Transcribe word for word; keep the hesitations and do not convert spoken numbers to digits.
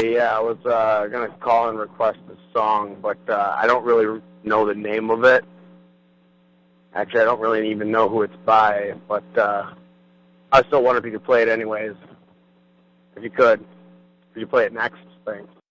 Hey, yeah, I was uh, going to call and request a song, but uh, I don't really know the name of it. Actually, I don't really even know who it's by, but uh, I still wonder if you could play it anyways. If you could, could you play it next? Thanks.